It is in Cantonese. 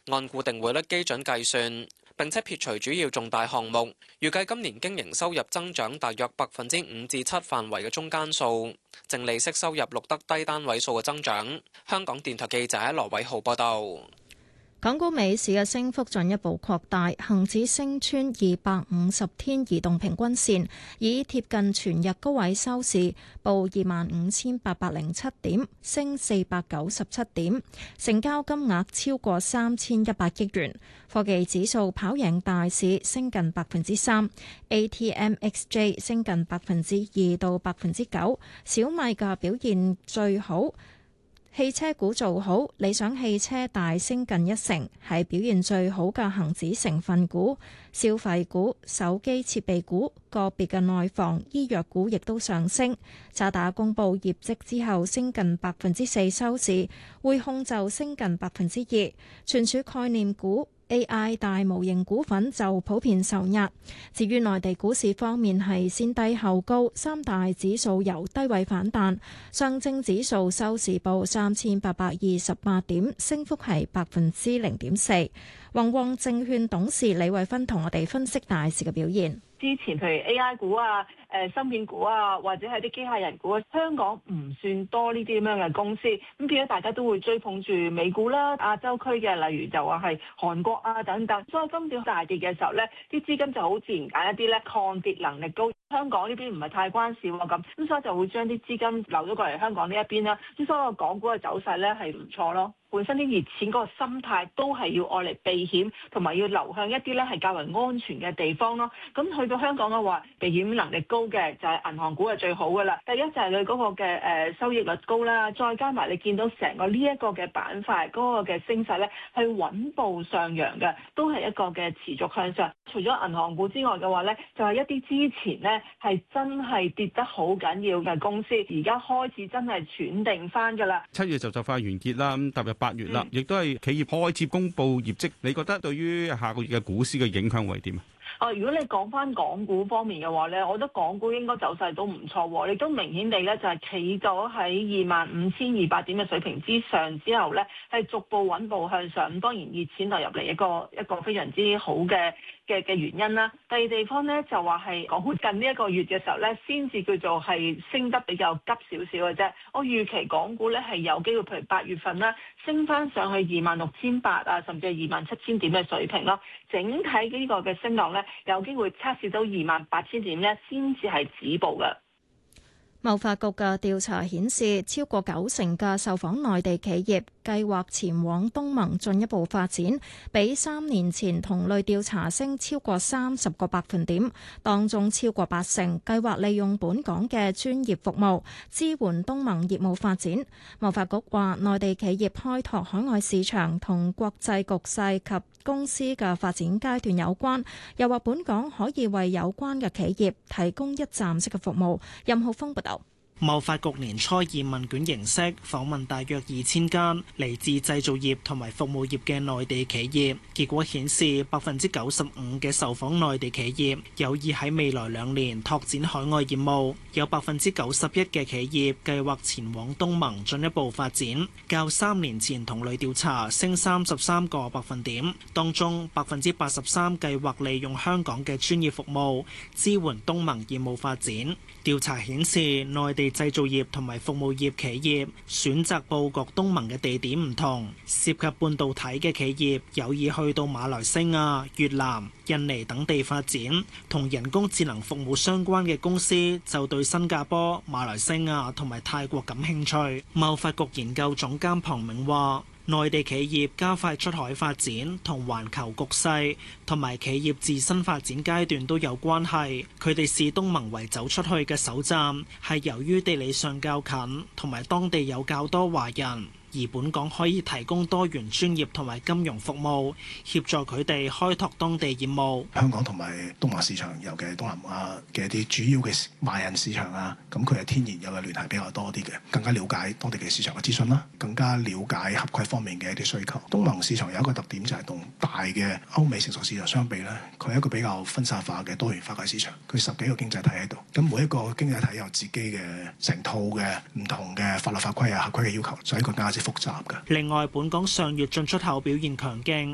按固定匯率基準計算，並且撇除主要重大項目，預計今年經營收入增長大約5%至7%範圍嘅中間數，淨利息收入錄得低單位數嘅增長。香港電台記者羅偉浩報道。 港股尾市嘅升幅進一步擴大，恒指升穿250天移動平均線，以貼近全日高位收市，報25,807點，升497點，成交金額超過3100億元。科技指數跑贏大市，升近3%，ATMXJ 升近2%到9%，小米嘅表現最好。汽車股做好，理想汽車大升近1成，係表現最好嘅恒指成分股。消費股、手機設備股、個別嘅內房、醫藥股亦都上升。渣打公布業績之後升近4%收市，匯控就升近2%。存儲概念股、AI 大模型股份就普遍受壓。至於內地股市方面係先低後高，三大指數由低位反彈。上證指數收市報3828點，升幅係0.4%。宏旺證券董事李慧芬同我哋分析大市嘅表現。 之前譬如 AI 股啊、芯片股啊，或者係啲機械人股啊，香港唔算多呢啲咁樣嘅公司，咁變咗大家都會追捧住美股啦、亞洲區嘅，例如就話係韓國啊等等。所以今次大跌嘅時候咧，啲資金就好自然揀一啲咧抗跌能力高。香港呢邊唔係太關事喎，咁所以就會將啲資金流咗過嚟香港呢一邊啦。咁所以個港股嘅走勢咧係唔錯咯。本身啲熱錢嗰個心態都係要愛嚟避險，同埋要流向一啲咧係較為安全嘅地方咯。咁去到香港嘅話，避險能力高嘅就係銀行股係最好噶啦。第一就係佢嗰個嘅收益率高啦，再加埋你見到成個呢一個嘅板塊嗰個嘅升勢咧係穩步上揚嘅，都係一個嘅持續向上。除咗銀行股之外嘅話咧，就係一啲之前咧係真係跌得好緊要嘅公司，而家開始真係喘定翻噶啦。 7月就快完結啦，咁踏入8月啦，亦都係企業開始公布業績。你覺得對於下個月嘅股市嘅影響會係點啊？ 如果你講翻港股方面嘅話咧，我覺得港股應該走勢都唔錯喎，亦都明顯地咧就係企咗喺25,200點嘅水平之上之後咧，係逐步穩步向上。咁當然熱錢流入嚟一個非常之好嘅原因啦。第二地方咧就話係港股近呢一個月嘅時候咧，先至叫做係升得比較急少少嘅啫。我預期港股咧係有機會，譬如8月份啦，升翻上去26,800啊，甚至係27,000點嘅水平咯。整體呢個嘅升浪咧，有機會測試到28,000點咧，先至係止步嘅。 貿發局嘅調查顯示，超過90%嘅受訪內地企業計劃前往東盟進一步發展，比3年前同類調查升超過30個百分點。當中超過80%計劃利用本港嘅專業服務支援東盟業務發展。貿發局話，內地企業開拓海外市場同國際局勢及公司嘅發展階段有關，又話本港可以為有關嘅企業提供一站式嘅服務。任浩峰報道。 貿發局年初以問卷形式訪問大約2000間嚟自製造業同埋服務業嘅內地企業，結果顯示95%嘅受訪內地企業有意喺未來2年拓展海外業務，有91%嘅企業計劃前往東盟進一步發展，較3年前同類調查升33個百分點。當中83%計劃利用香港嘅專業服務支援東盟業務發展。調查顯示，內地製造業同埋服務業企業選擇佈局東盟嘅地點唔同，涉及半導體嘅企業有意去到馬來西亞、越南、印尼等地發展，同人工智能服務相關嘅公司就對新加坡、馬來西亞同埋泰國感興趣。貿發局研究總監龐明話，內地企業加快出海發展同環球局勢同埋企業自身發展階段都有關係。佢哋視東盟為走出去嘅首站，係由於地理上較近，同埋當地有較多華人。而本港可以提供多元專業同埋金融服務，協助佢哋開拓當地業務。 香港同埋東盟市場，尤其係東南亞嘅一啲主要嘅華人市場啊，咁佢係天然有嘅聯繫比較多啲嘅，更加了解當地嘅市場嘅資訊啦，更加了解合規方面嘅一啲需求。東盟市場有一個特點就係同大嘅歐美成熟市場相比咧，佢係一個比較分散化嘅多元化嘅市場。佢10幾個經濟體喺度，咁每一個經濟體有自己嘅成套嘅唔同嘅法律法規啊、合規嘅要求，所以佢更加複雜嘅。 另外，本港上月進出口表現強勁，